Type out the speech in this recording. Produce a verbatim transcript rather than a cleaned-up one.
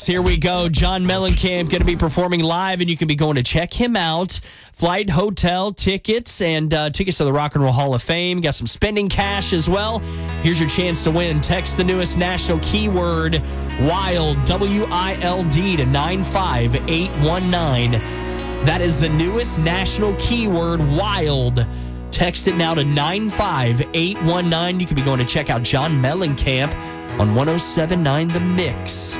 Here we go. John Mellencamp going to be performing live, and you can be going to check him out. Flight, hotel, tickets, and uh, tickets to the Rock and Roll Hall of Fame. Got some spending cash as well. Here's your chance to win. Text the newest national keyword, WILD, W I L D, to nine five eight one nine. That is the newest national keyword, WILD. Text it now to nine five eight one nine. You can be going to check out John Mellencamp on one oh seven point nine The Mix.